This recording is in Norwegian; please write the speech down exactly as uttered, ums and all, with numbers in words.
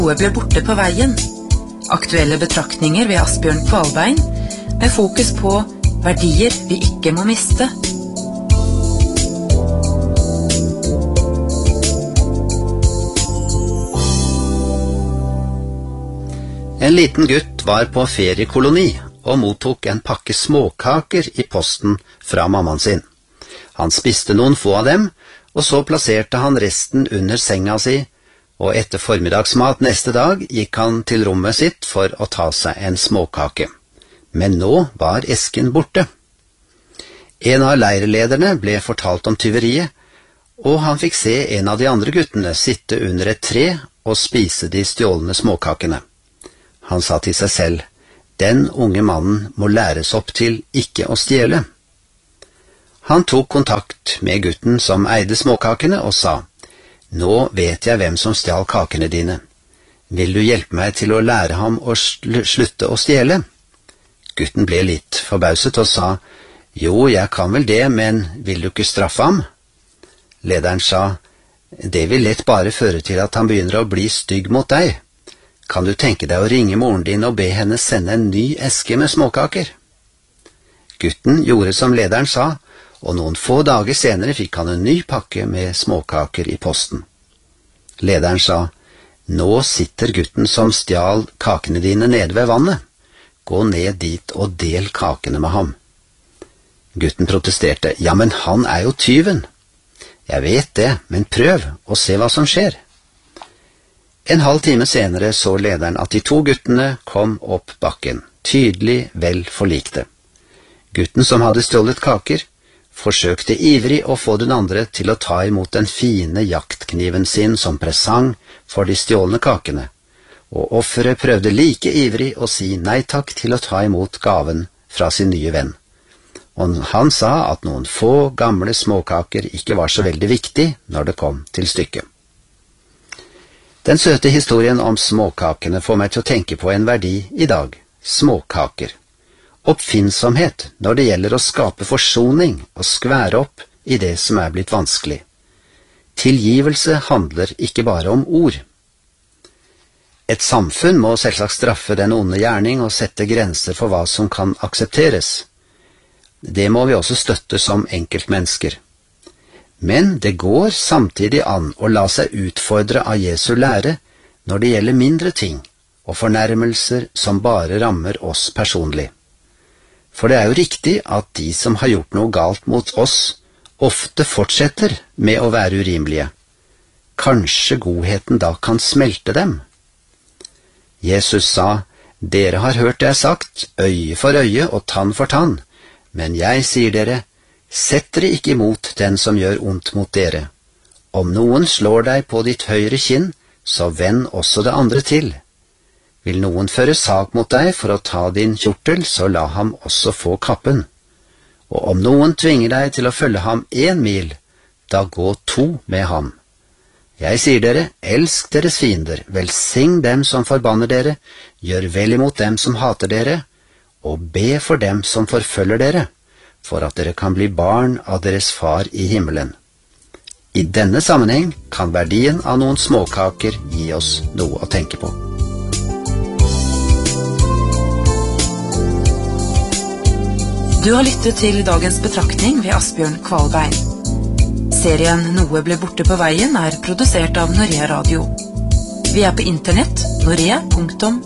Noe ble borte på veien. Aktuelle betraktninger ved Asbjørn Kvalbein, med fokus på verdier vi ikke må miste. En liten gutt var på feriekoloni og mottok en pakke småkaker i posten fra mammaen sin. Han spiste noen få av dem, og så plasserte han resten under senga si, og etter formiddagsmat neste dag gikk han til rommet sitt for å ta seg en småkake. Men nå var esken borte. En av leirlederne ble fortalt om tyveriet, og han fikk se en av de andre guttene sitte under et tre og spise de stjålne småkakene. Han sa til seg selv, den unge mannen må læres opp til ikke å stjele. Han tok kontakt med gutten som eide småkakene og sa, nå vet jeg hvem som stjal kakene dine. Vil du hjelpe meg til å lære ham å sl- slutte å stjele? Gutten ble litt forbauset og sa, jo, jeg kan vel det, men vil du ikke straffe ham? Lederen sa, det vil lett bare føre til at han begynner å bli stygg mot deg. Kan du tenke deg å ringe moren din og be henne sende en ny eske med småkaker? Gutten gjorde som lederen sa, og noen få dager senere fikk han en ny pakke med småkaker i posten. Lederen sa, nå sitter gutten som stjal kakene dine nede ved vannet. Gå ned dit og del kakene med ham. Gutten protesterte, ja, men han er jo tyven. Jeg vet det, men prøv og se hva som skjer. En halv time senere så lederen at de to guttene kom opp bakken, tydelig vel forlikte. Gutten som hadde stjålet kaker, forsøkte ivrig å få den andre til å ta imot den fine jaktkniven sin som presang for de stjålne kakene, og offeret prøvde like ivrig å si nei takk til å ta imot gaven fra sin nye venn. Og han sa at noen få gamle småkaker ikke var så veldig viktig når det kom til stykket. Den søte historien om småkakene får meg til å tenke på en verdi i dag, småkaker. Oppfinnsomhet når det gjelder å skape forsoning og skvære opp i det som er blitt vanskelig. Tilgivelse handler ikke bare om ord. Et samfunn må selvsagt straffe den onde gjerning og sette grenser for hva som kan aksepteres. Det må vi også støtte som enkeltmennesker. Men det går samtidig an å la seg utfordre av Jesu lære når det gjelder mindre ting og fornærmelser som bare rammer oss personlig. For det er jo riktig at de som har gjort noe galt mot oss, ofte fortsetter med å være urimelige. Kanskje godheten da kan smelte dem? Jesus sa, dere har hørt det er sagt, øye for øye og tann for tann, men jeg sier dere, sett dere ikke imot den som gjør ondt mot dere. Om noen slår deg på ditt høyre kinn, så vend også det andre til. Vil noen føre sak mot deg for å ta din kjortel, så la ham også få kappen. Og om noen tvinger deg til å følge ham en mil, da gå to med ham. Jeg sier dere, elsk deres fiender, velsign dem som forbanner dere, gjør vel imot dem som hater dere, og be for dem som forfølger dere, for at dere kan bli barn av deres far i himmelen. I denne sammenheng kan verdien av noen småkaker gi oss noe å tenke på. Du har lyttet til dagens betraktning ved Asbjørn Kvalbein. Serien Noe ble borte på veien er produsert av Norea Radio. Vi er på internett, norea punktum